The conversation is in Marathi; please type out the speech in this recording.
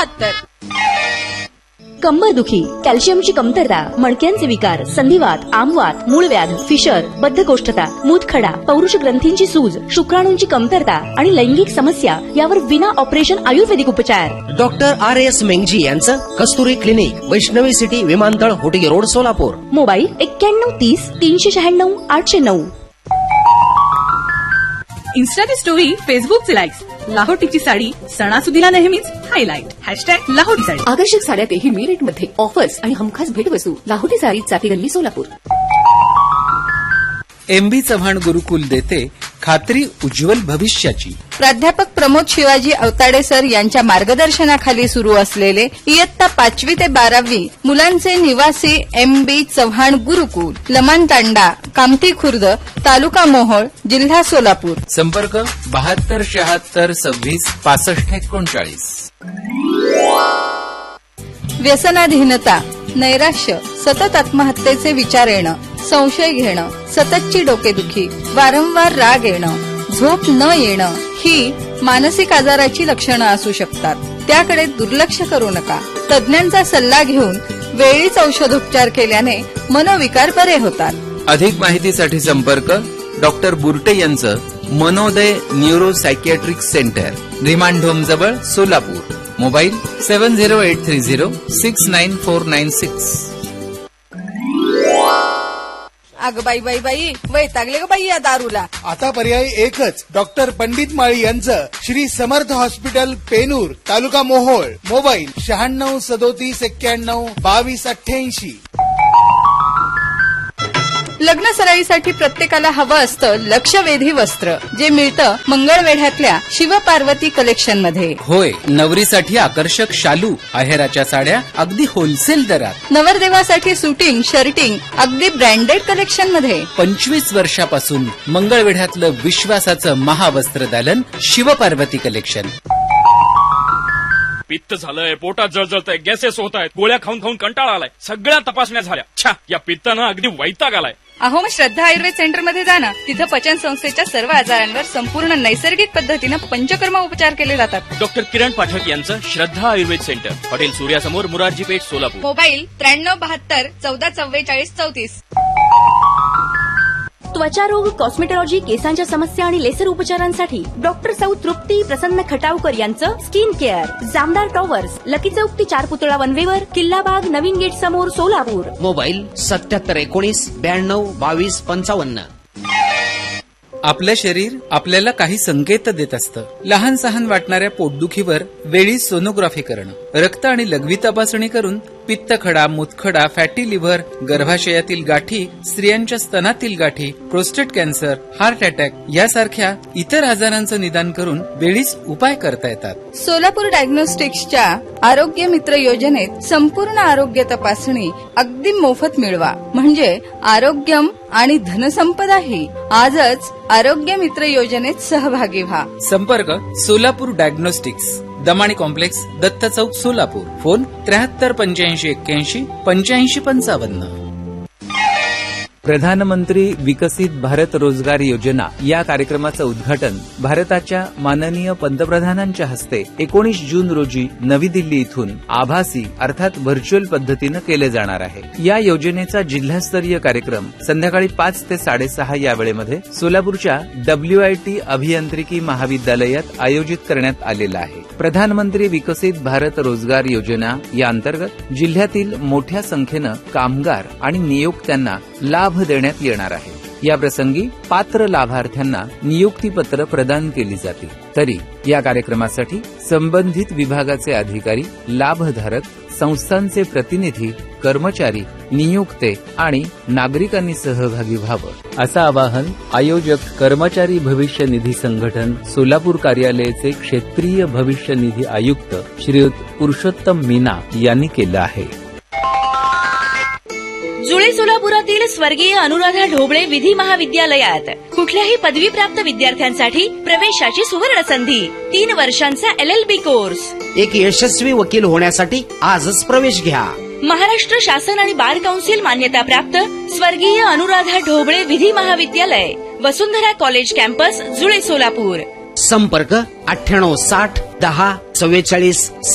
72. कंबरदुखी, कॅल्शियमची कमतरता, मणक्यांचे विकार, संधिवात, आमवात, मूळव्याध, फिशर, बद्धकोष्ठता, मूतखडा, पौरुष ग्रंथींची सूज, शुक्राणूंची कमतरता आणि लैंगिक समस्या यावर विना ऑपरेशन आयुर्वेदिक उपचार. डॉक्टर RS मेंगजी यांचं कस्तुरी क्लिनिक, वैष्णवी सिटी, विमानतळ, होटिगे रोड, सोलापूर. मोबाईल 9130 396 809. इन्स्टाची स्टोरी, फेसबुकचे लाईक्स, लाहोटीची साडी सणासुदीला नेहमीच हायलाइट. #लाहोटी साडी. आकर्षक साड्यातही मी रेटमध्ये ऑफर्स आणि हमखास भेटवस्तू. लाहोटी साडी, चाटी गल्ली, सोलापूर. MB चव्हाण गुरुकुल देते खात्री उज्ज्वल भविष्याची. प्राध्यापक प्रमोद शिवाजी अवताडे सर यांच्या मार्गदर्शनाखाली सुरू असलेले इयत्ता 5वी ते 12वी मुलांचे निवासी MB चव्हाण गुरुकुल, लमानतांडा, कामठी खुर्द, तालुका मोहोळ, जिल्हा सोलापूर. संपर्क 72 76 26 65 39. व्यसनाधीनता, नैराश्य, सतत आत्महत्येचे विचार येणं, संशय घेणं, सततची डोकेदुखी, वारंवार राग येणं, झोप न येणं ही मानसिक आजाराची लक्षणं असू शकतात. त्याकडे दुर्लक्ष करू नका. तज्ञांचा सल्ला घेऊन वेळीच औषधोपचार केल्याने मनोविकार बरे होतात. अधिक माहितीसाठी संपर्क डॉक्टर बुर्टे यांचं मनोदय neuro psychiatric centre, remand home जवळ, सोलापूर. मोबाईल 70830 69496. अगं बाई बाई बाई, वैतागले ग बाई या दारूला. आता पर्याय एकच, डॉक्टर पंडित माळी यांचं श्री समर्थ हॉस्पिटल, पेनूर, तालुका मोहोळ. मोबाईल 96 37 91 22 88. लग्न सराईसाठी प्रत्येकाला हवं असतं लक्षवेधी वस्त्र, जे मिळतं मंगळवेढ्यातल्या शिवपार्वती कलेक्शनमध्ये. होय, नवरीसाठी आकर्षक शालू, आहेराच्या साड्या अगदी होलसेल दरात. नवरदेवासाठी सुटिंग, शर्टिंग अगदी ब्रँडेड कलेक्शनमध्ये. 25 वर्षापासून मंगळवेढ्यातलं विश्वासाचं महावस्त्र दालन शिवपार्वती कलेक्शन. पित्त झालंय, पोटात जळजळतंय, गॅसेस होत आहेत, गोळ्या खाऊन खाऊन कंटाळा आलाय, सगळ्या तपासण्या झाल्या. छा, या पित्तानं अगदी वैताग आलाय. अहो, मग श्रद्धा आयुर्वेद सेंटरमध्ये जा ना. तिथं पचन संस्थेच्या सर्व आजारांवर संपूर्ण नैसर्गिक पद्धतीनं पंचकर्म उपचार केले जातात. डॉक्टर किरण पाठक यांचं श्रद्धा आयुर्वेद सेंटर, हॉटेल सूर्यासमोर, मुरारजी पेठ, सोलापूर. मोबाईल 9372 14 44 34. त्वचारोग, कॉस्मेटॉलॉजी, केसांच्या समस्या आणि लेसर उपचारांसाठी डॉक्टर सौ तृप्ती प्रसन्न खटावकर यांचं skin care, Jamdar towers, lucky चौक ते 4 पुतळा वनवेवर, किल्लाबाग, नवीन गेट समोर, सोलापूर. मोबाईल 77 19 92 22 55. आपलं शरीर आपल्याला काही संकेत देत असतं. लहान सहान वाटणाऱ्या पोटदुखीवर वेळी सोनोग्राफी करणं, रक्त आणि लघवी तपासणी करून पित्तखडा, मूतखडा, फॅटी लिव्हर, गर्भाशयातील गाठी, स्त्रियांच्या स्तनातील गाठी, प्रोस्टेट कॅन्सर, हार्ट अटॅक यासारख्या इतर आजारांचं निदान करून वेळीच उपाय करता येतात. सोलापूर डायग्नोस्टिक्सच्या आरोग्य मित्र योजनेत संपूर्ण आरोग्य तपासणी अगदी मोफत मिळवा. म्हणजे आरोग्यम आणि धनसंपदाही. आजच आरोग्य मित्र योजनेत सहभागी व्हा. संपर्क सोलापूर डायग्नोस्टिक्स, दमाणी कॉम्प्लेक्स, दत्त चौक, सोलापूर. फोन 73 85 81 85 55. प्रधानमंत्री विकसित भारत रोजगार योजना या कार्यक्रमाचं उद्घाटन भारताच्या माननीय पंतप्रधानांच्या हस्ते 19 जून रोजी नवी दिल्ली इथून आभासी अर्थात व्हर्च्युअल पद्धतीनं केले जाणार आहे. या योजनेचा जिल्हास्तरीय कार्यक्रम संध्याकाळी 5 ते 6:30 या वेळेमध्ये सोलापूरच्या WIT अभियांत्रिकी महाविद्यालयात आयोजित करण्यात आलेला आहे. प्रधानमंत्री विकसित भारत रोजगार योजना या अंतर्गत जिल्ह्यातील मोठ्या संख्येनं कामगार आणि नियोक्त्यांना लाभ देण्यात येणार आहे. या प्रसंगी पात्र लाभार्थ्यांना नियुक्तीपत्र प्रदान केली जातील. तरी या कार्यक्रमासाठी संबंधित विभागाचे अधिकारी, लाभधारक, संस्थांचे प्रतिनिधी, कर्मचारी, नियुक्ते आणि नागरिकांनी सहभागी व्हावं असं आवाहन आयोजक कर्मचारी भविष्य निधी संघटन सोलापूर कार्यालयाचे क्षेत्रीय भविष्य निधी आयुक्त श्रीयुत पुरुषोत्तम मीना यांनी केलं आहे. जुळे सोलापुरातील स्वर्गीय अनुराधा ढोबळे विधी महाविद्यालयात कुठल्याही पदवीप्राप्त विद्यार्थ्यांसाठी प्रवेशाची सुवर्ण संधी. 3 वर्षांचा LLB कोर्स. एक यशस्वी वकील होण्यासाठी आजच प्रवेश घ्या. महाराष्ट्र शासन आणि बार काउन्सिल मान्यताप्राप्त स्वर्गीय अनुराधा ढोबळे विधी महाविद्यालय, वसुंधरा कॉलेज कॅम्पस, जुळे सोलापूर. संपर्क 98 60 10 44